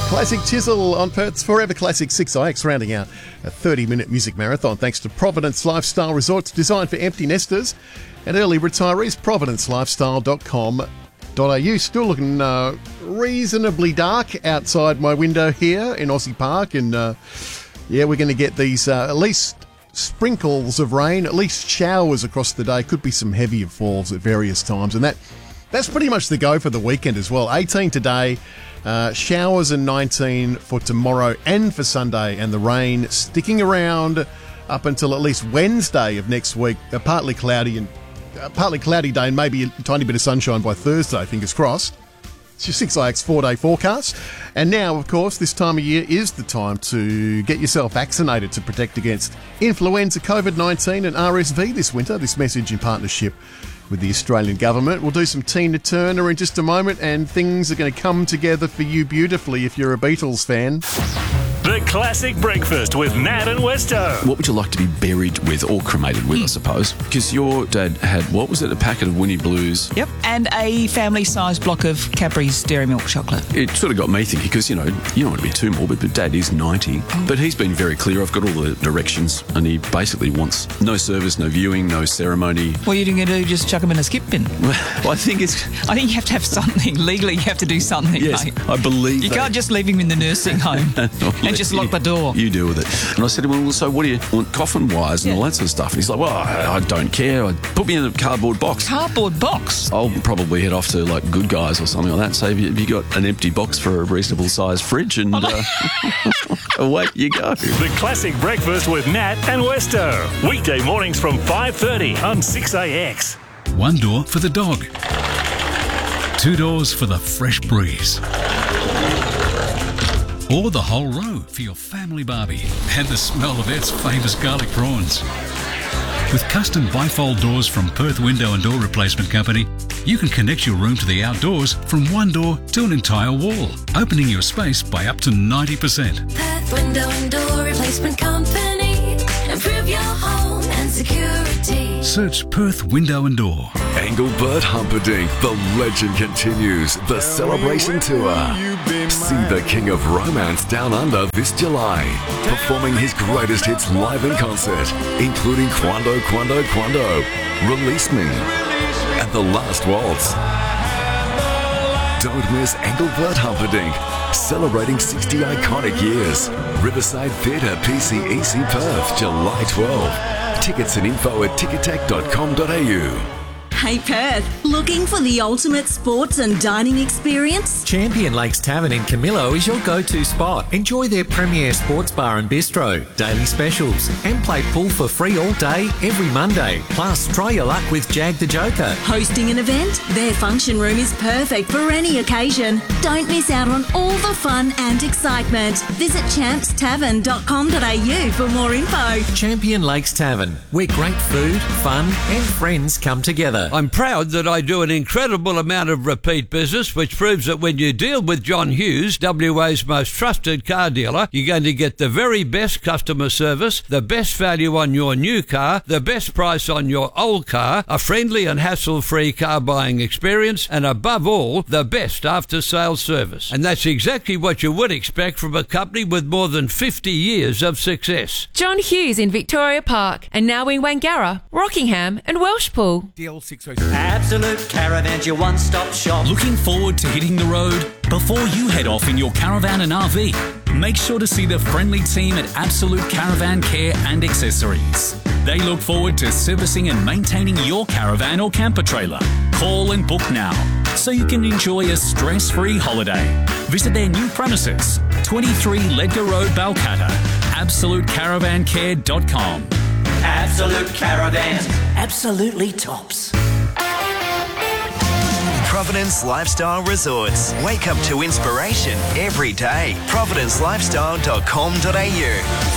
Classic Chisel on Perth's Forever Classic 6IX, rounding out a 30-minute music marathon thanks to Providence Lifestyle Resorts, designed for empty nesters and early retirees. providencelifestyle.com.au. Still looking reasonably dark outside my window here in Aussie Park, and we're going to get these at least sprinkles of rain, at least showers across the day. Could be some heavier falls at various times, and that's pretty much the go for the weekend as well. 18 today, showers and 19 for tomorrow and for Sunday, and the rain sticking around up until at least Wednesday of next week. A partly cloudy day and maybe a tiny bit of sunshine by Thursday, fingers crossed. It's your 6IX 4-day forecast. And now, of course, this time of year is the time to get yourself vaccinated to protect against influenza, COVID-19 and RSV this winter. This message in partnership with the Australian government. We'll do some Tina Turner in just a moment, and things are going to come together for you beautifully if you're a Beatles fan. The Classic Breakfast with Nat and Westo. What would you like to be buried with or cremated with, I suppose? Because your dad had, what was it, a packet of Winnie Blues? Yep, and a family-sized block of Cadbury's Dairy Milk chocolate. It sort of got me thinking, because, you don't want to be too morbid, but Dad is 90. But he's been very clear. I've got all the directions, and he basically wants no service, no viewing, no ceremony. What are you going to do, just chuck him in a skip bin? Well, I think you have to have something. Legally, you have to do something, yes, mate. I believe You can't just leave him in the nursing home and just lock the door. You deal with it. And I said to him, well, so what do you want, coffin wires and all that sort of stuff? And he's like, well, I don't care. Put me in a cardboard box. Cardboard box? I'll probably head off to, like, Good Guys or something like that. So have you got an empty box for a reasonable sized fridge? And away you go. The Classic Breakfast with Nat and Westo. Weekday mornings from 5:30 on 6IX. One door for the dog. Two doors for the fresh breeze. Or the whole row for your family barbie and the smell of its famous garlic prawns. With custom bifold doors from Perth Window and Door Replacement Company, you can connect your room to the outdoors from one door to an entire wall, opening your space by up to 90%. Perth Window and Door Replacement Company. Improve your home and security. Search Perth Window and Door. Engelbert Humperdinck, the legend continues. The Celebration Tour. See the King of Romance Down Under this July, performing his greatest hits live in concert, including Quando, Quando, Quando, Release Me, and The Last Waltz. Don't miss Engelbert Humperdinck, celebrating 60 iconic years. Riverside Theatre, PCEC Perth, July 12. Tickets and info at ticketek.com.au. Hey Perth, looking for the ultimate sports and dining experience? Champion Lakes Tavern in Camillo is your go-to spot. Enjoy their premier sports bar and bistro, daily specials, and play pool for free all day, every Monday. Plus, try your luck with Jag the Joker. Hosting an event? Their function room is perfect for any occasion. Don't miss out on all the fun and excitement. Visit champstavern.com.au for more info. Champion Lakes Tavern, where great food, fun, and friends come together. I'm proud that I do an incredible amount of repeat business, which proves that when you deal with John Hughes, WA's most trusted car dealer, you're going to get the very best customer service, the best value on your new car, the best price on your old car, a friendly and hassle-free car buying experience, and above all, the best after-sales service. And that's exactly what you would expect from a company with more than 50 years of success. John Hughes in Victoria Park, and now in Wangara, Rockingham and Welshpool. Absolute Caravan's your one-stop shop. Looking forward to hitting the road? Before you head off in your caravan and RV, make sure to see the friendly team at Absolute Caravan Care and Accessories. They look forward to servicing and maintaining your caravan or camper trailer. Call and book now so you can enjoy a stress-free holiday. Visit their new premises, 23 Ledgar Road, Balcatta. AbsoluteCaravanCare.com. Absolute Caravans. Absolutely tops. Providence Lifestyle Resorts. Wake up to inspiration every day. providencelifestyle.com.au.